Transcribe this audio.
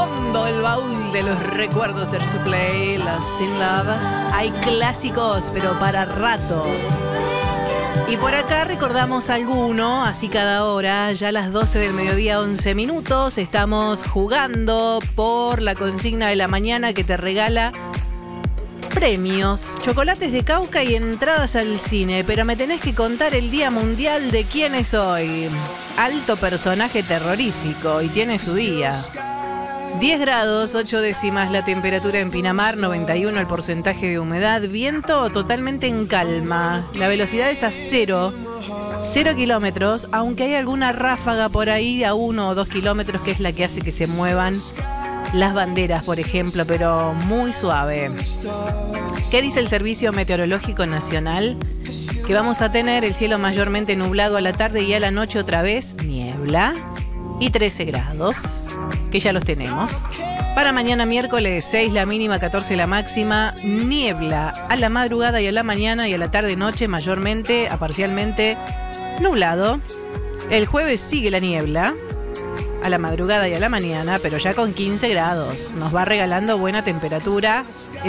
fondo el baúl de los recuerdos de su play, Lost in Love. Hay clásicos, pero para rato. Y por acá recordamos alguno, así cada hora, ya a las 12 del mediodía, 11 minutos, estamos jugando por la consigna de la mañana que te regala premios, chocolates de Cauca y entradas al cine. Pero me tenés que contar el Día Mundial de quién es hoy. Alto personaje terrorífico y tiene su día. 10 grados, 8 décimas la temperatura en Pinamar, 91 el porcentaje de humedad, viento totalmente en calma, la velocidad es a 0 kilómetros, aunque hay alguna ráfaga por ahí a 1 o 2 kilómetros que es la que hace que se muevan las banderas, por ejemplo, pero muy suave. ¿Qué dice el Servicio Meteorológico Nacional? Que vamos a tener el cielo mayormente nublado a la tarde y a la noche otra vez niebla y 13 grados, que ya los tenemos. Para mañana miércoles 6 la mínima, 14 la máxima, niebla a la madrugada y a la mañana y a la tarde-noche mayormente a parcialmente nublado. El jueves sigue la niebla a la madrugada y a la mañana, pero ya con 15 grados. Nos va regalando buena temperatura.